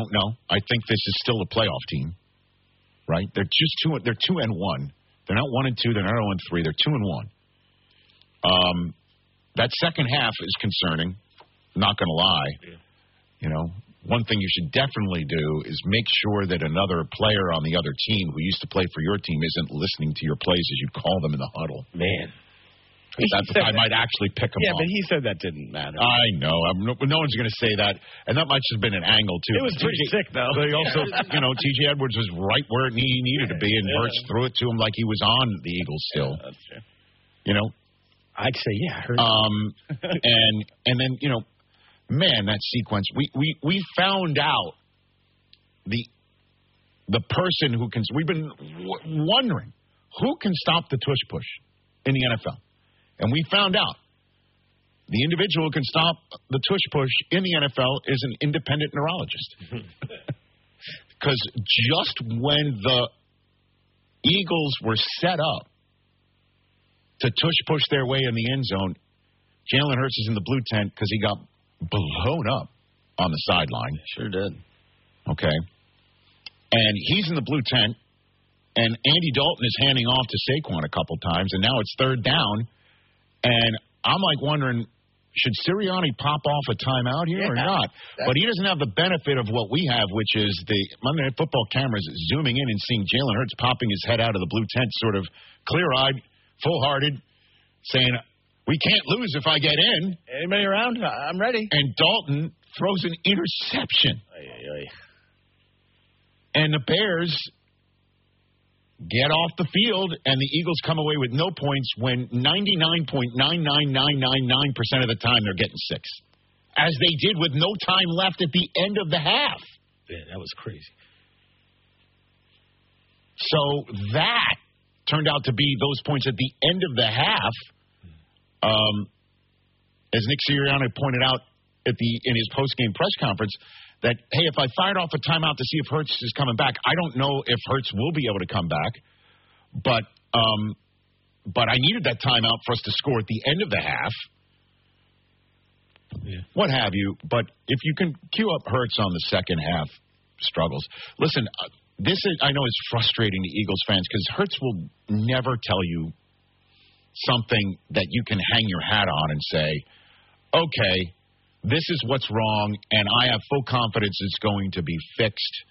don't know. I think this is still a playoff team, right? They're 2-1. They're not 1-2. They're not 0-3. They're 2-1. That second half is concerning. Not going to lie. Yeah. You know, one thing you should definitely do is make sure that another player on the other team who used to play for your team isn't listening to your plays as you call them in the huddle. Man. I might actually pick him up. Yeah, off. but he said that didn't matter. I know. No one's going to say that. And that might have been an angle, too. It was pretty sick, though. But he also, T.J. Edwards was right where he needed to be, and Hurts threw it to him like he was on the Eagles still. Yeah, that's true. You know? I'd say, yeah. Hurts. And then, man, that sequence. We found out the person who can. We've been wondering who can stop the tush push in the NFL. And we found out the individual who can stop the tush push in the NFL is an independent neurologist. Because just when the Eagles were set up to tush push their way in the end zone, Jalen Hurts is in the blue tent because he got blown up on the sideline. Sure did. Okay. And he's in the blue tent, and Andy Dalton is handing off to Saquon a couple times, and now it's third down. And I'm like wondering, should Sirianni pop off a timeout here or not? But he doesn't have the benefit of what we have, which is the Monday Night Football cameras zooming in and seeing Jalen Hurts popping his head out of the blue tent, sort of clear-eyed, full-hearted, saying, we can't lose if I get in. Anybody around? I'm ready. And Dalton throws an interception. And the Bears get off the field, and the Eagles come away with no points when 99.99999% of the time they're getting 6. As they did with no time left at the end of the half. Yeah, that was crazy. So that turned out to be those points at the end of the half. As Nick Sirianni pointed out in his post-game press conference, that, hey, if I fired off a timeout to see if Hurts is coming back, I don't know if Hurts will be able to come back. But I needed that timeout for us to score at the end of the half. Yeah. What have you. But if you can cue up Hurts on the second half struggles. Listen, I know is frustrating to Eagles fans because Hurts will never tell you something that you can hang your hat on and say, okay, this is what's wrong, and I have full confidence it's going to be fixed.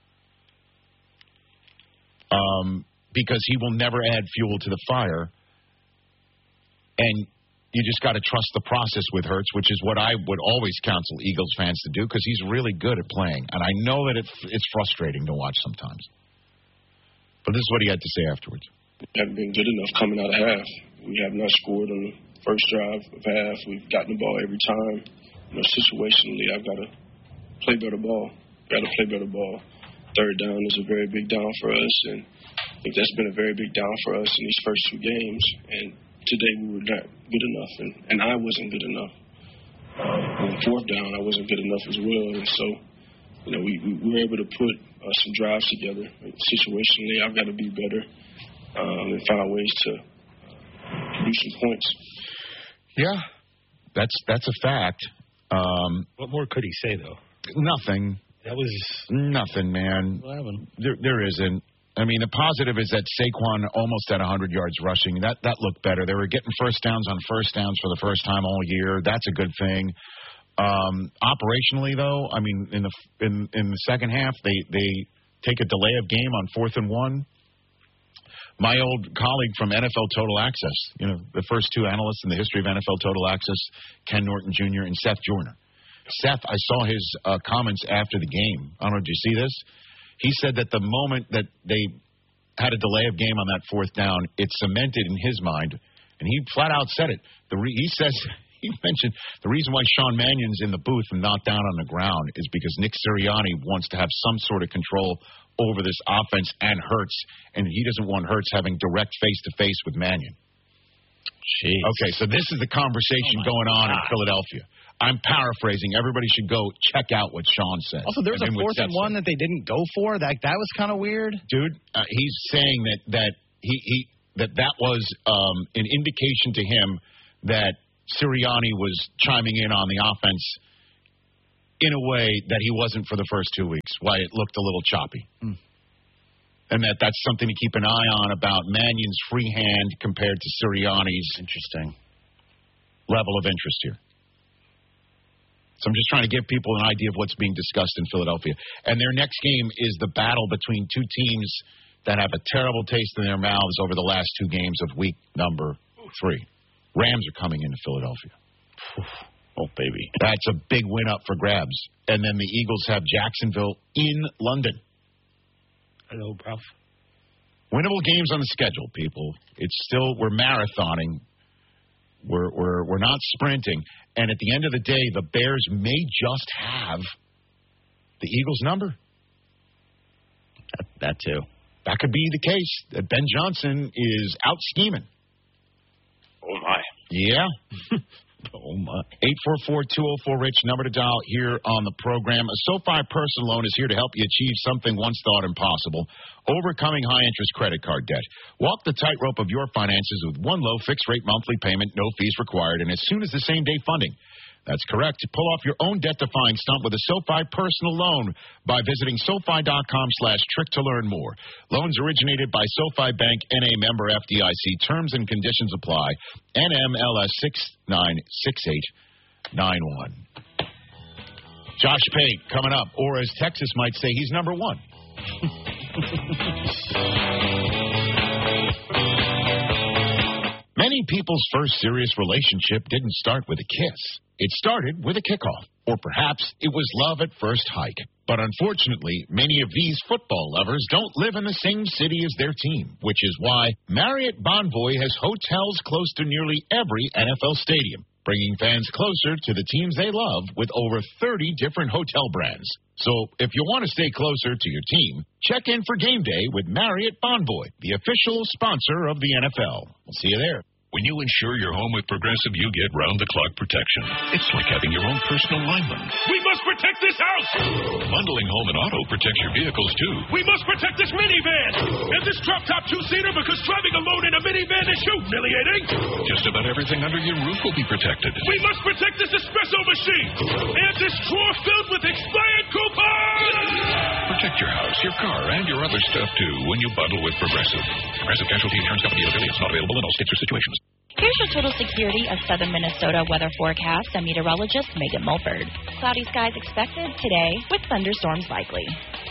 Because he will never add fuel to the fire. And you just got to trust the process with Hurts, which is what I would always counsel Eagles fans to do because he's really good at playing. And I know that it's frustrating to watch sometimes. But this is what he had to say afterwards. We haven't been good enough coming out of half. We have not scored on the first drive of half. We've gotten the ball every time. Situationally, I've got to play better ball. Third down is a very big down for us, and I think that's been a very big down for us in these first 2 games. And today we were not good enough, and I wasn't good enough. On fourth down, I wasn't good enough as well. And so, we were able to put some drives together. Situationally, I've got to be better and find ways to produce some points. Yeah, that's a fact. What more could he say, though? Nothing. That was nothing, man. There isn't. I mean, the positive is that Saquon almost had 100 yards rushing. That looked better. They were getting first downs on first downs for the first time all year. That's a good thing. Operationally, though, I mean, in the second half, they take a delay of game on 4th and 1. My old colleague from NFL Total Access, the first 2 analysts in the history of NFL Total Access, Ken Norton Jr. and Seth Joyner. Seth, I saw his comments after the game. I don't know, did you see this? He said that the moment that they had a delay of game on that 4th down, it cemented in his mind, and he flat out said it. He mentioned the reason why Sean Mannion's in the booth and not down on the ground is because Nick Sirianni wants to have some sort of control over this offense and Hurts, and he doesn't want Hurts having direct face-to-face with Mannion. Jeez. Okay, so this is the conversation going on in Philadelphia. I'm paraphrasing. Everybody should go check out what Sean said. Also, there was a 4th and 1 that they didn't go for. That was kind of weird. Dude, he's saying that was an indication to him that Sirianni was chiming in on the offense in a way that he wasn't for the first 2 weeks, why it looked a little choppy. And that's something to keep an eye on about Mannion's free hand compared to Sirianni's level of interest here. So I'm just trying to give people an idea of what's being discussed in Philadelphia. And their next game is the battle between two teams that have a terrible taste in their mouths over the last two games of week number 3. Rams are coming into Philadelphia. Oh, baby. That's a big win up for grabs. And then the Eagles have Jacksonville in London. Hello, bruv. Winnable games on the schedule, people. It's still, we're marathoning. We're not sprinting. And at the end of the day, the Bears may just have the Eagles' number. That too. That could be the case. That Ben Johnson is out scheming. Oh, my. Yeah. Oh, my. 844-204-RICH, number to dial here on the program. A SoFi personal loan is here to help you achieve something once thought impossible, overcoming high-interest credit card debt. Walk the tightrope of your finances with one low fixed-rate monthly payment, no fees required, and as soon as the same-day funding. That's correct. Pull off your own debt-defying stunt with a SoFi personal loan by visiting SoFi.com/trick to learn more. Loans originated by SoFi Bank, N.A. member FDIC. Terms and conditions apply. NMLS 696891. Josh Pate coming up, or as Texas might say, he's number 1. Many people's first serious relationship didn't start with a kiss. It started with a kickoff, or perhaps it was love at first hike. But unfortunately, many of these football lovers don't live in the same city as their team, which is why Marriott Bonvoy has hotels close to nearly every NFL stadium, bringing fans closer to the teams they love with over 30 different hotel brands. So if you want to stay closer to your team, check in for game day with Marriott Bonvoy, the official sponsor of the NFL. We'll see you there. When you insure your home with Progressive, you get round-the-clock protection. It's like having your own personal lineman. We must protect this house! Bundling home and auto protects your vehicles, too. We must protect this minivan! And this drop-top two-seater, because driving alone in a minivan is humiliating! Just about everything under your roof will be protected. We must protect this espresso machine! And this drawer filled with expired coupons! Protect your house, your car, and your other stuff, too, when you bundle with Progressive. Progressive Casualty Insurance Company and affiliates, not available in all states or situations. Here's your total security of southern Minnesota weather forecast. I'm meteorologist Megan Mulford. Cloudy skies expected today with thunderstorms likely.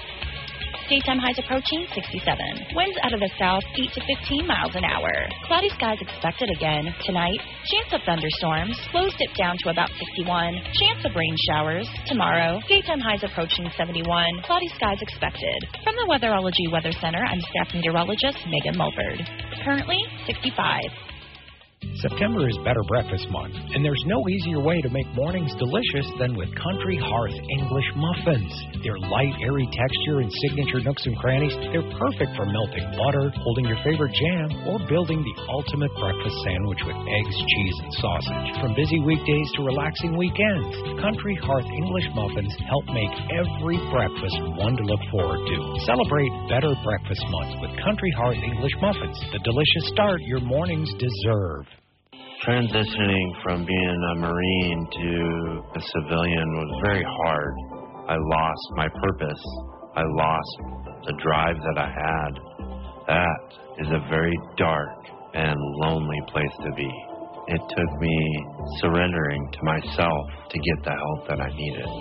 Daytime highs approaching 67. Winds out of the south 8 to 15 miles an hour. Cloudy skies expected again tonight. Chance of thunderstorms. Lows dip down to about 61. Chance of rain showers tomorrow. Daytime highs approaching 71. Cloudy skies expected. From the Weatherology Weather Center, I'm staff meteorologist Megan Mulford. Currently 65. September is Better Breakfast Month, and there's no easier way to make mornings delicious than with Country Hearth English muffins. Their light, airy texture and signature nooks and crannies, they're perfect for melting butter, holding your favorite jam, or building the ultimate breakfast sandwich with eggs, cheese, and sausage. From busy weekdays to relaxing weekends, Country Hearth English muffins help make every breakfast one to look forward to. Celebrate Better Breakfast Month with Country Hearth English muffins, the delicious start your mornings deserve. Transitioning from being a Marine to a civilian was very hard. I lost my purpose. I lost the drive that I had. That is a very dark and lonely place to be. It took me surrendering to myself to get the help that I needed.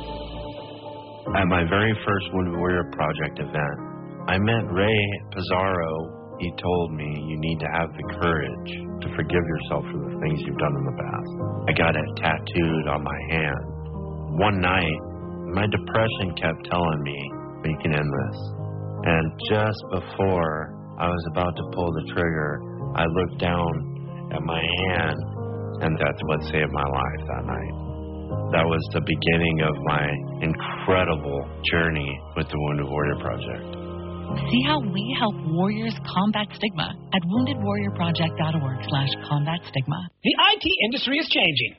At my very first Wounded Warrior Project event, I met Ray Pizarro. He told me you need to have the courage to forgive yourself for the things you've done in the past. I got it tattooed on my hand. One night, my depression kept telling me, we can end this. And just before I was about to pull the trigger, I looked down at my hand, and that's what saved my life that night. That was the beginning of my incredible journey with the Wounded Warrior Project. See how we help warriors combat stigma at woundedwarriorproject.org/combat stigma. The IT industry is changing.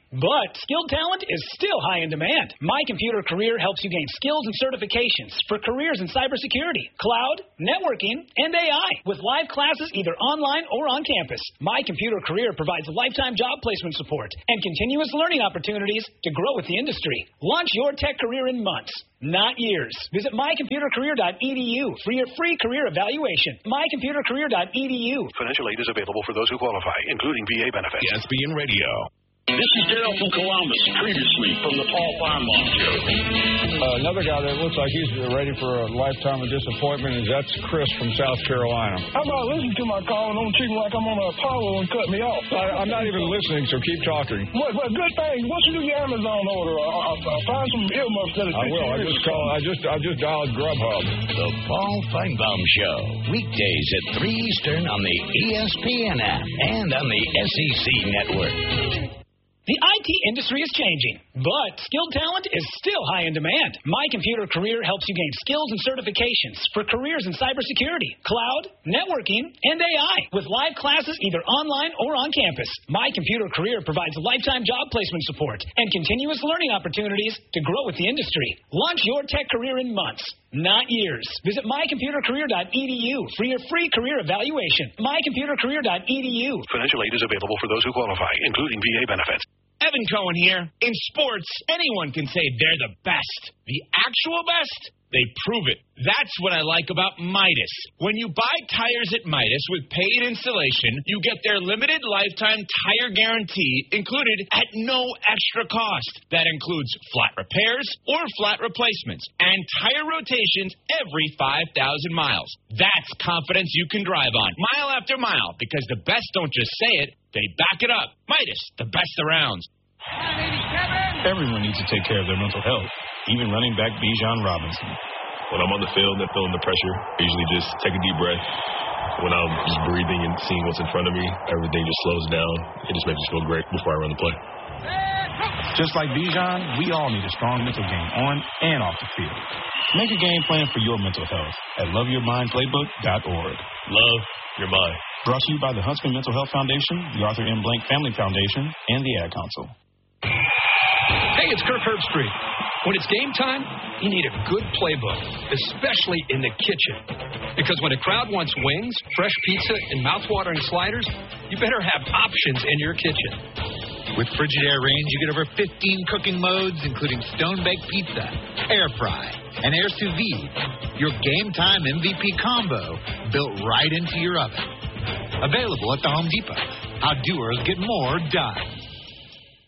But skilled talent is still high in demand. My Computer Career helps you gain skills and certifications for careers in cybersecurity, cloud, networking, and AI with live classes either online or on campus. My Computer Career provides lifetime job placement support and continuous learning opportunities to grow with the industry. Launch your tech career in months, not years. Visit mycomputercareer.edu for your free career evaluation. mycomputercareer.edu. Financial aid is available for those who qualify, including VA benefits. ESPN Radio. This is Dale from Columbus, previously from the Paul Feinbaum Show. Another guy that looks like he's ready for a lifetime of disappointment is that's Chris from South Carolina. How about listening to my call and don't treat me like I'm on Apollo and cut me off? I'm not even listening, so keep talking. What good thing? Once you do your Amazon order, I'll find some earmuffs that I will. I just dialed Grubhub. The Paul Feinbaum Show, weekdays at 3 Eastern on the ESPN app and on the SEC network. The IT industry is changing, but skilled talent is still high in demand. My Computer Career helps you gain skills and certifications for careers in cybersecurity, cloud, networking, and AI with live classes either online or on campus. My Computer Career provides lifetime job placement support and continuous learning opportunities to grow with the industry. Launch your tech career in months, not years. Visit mycomputercareer.edu for your free career evaluation. mycomputercareer.edu. Financial aid is available for those who qualify, including VA benefits. Evan Cohen here. In sports, anyone can say they're the best. The actual best? They prove it. That's what I like about Midas. When you buy tires at Midas with paid installation, you get their limited lifetime tire guarantee included at no extra cost. That includes flat repairs or flat replacements and tire rotations every 5,000 miles. That's confidence you can drive on, mile after mile, because the best don't just say it, they back it up. Midas, the best around. Everyone needs to take care of their mental health, even running back Bijan Robinson. When I'm on the field and feeling the pressure, I usually just take a deep breath. When I'm just breathing and seeing what's in front of me, everything just slows down. It just makes me feel great before I run the play. Just like Bijan, we all need a strong mental game on and off the field. Make a game plan for your mental health at loveyourmindplaybook.org. Love your mind. Brought to you by the Huntsman Mental Health Foundation, the Arthur M. Blank Family Foundation, and the Ad Council. Hey, it's Kirk Herbstreit. When it's game time, you need a good playbook, especially in the kitchen. Because when a crowd wants wings, fresh pizza, and mouth-watering sliders, you better have options in your kitchen. With Frigidaire range, you get over 15 cooking modes, including stone-baked pizza, air fry, and air sous vide. Your game time MVP combo built right into your oven. Available at the Home Depot. How doers get more done.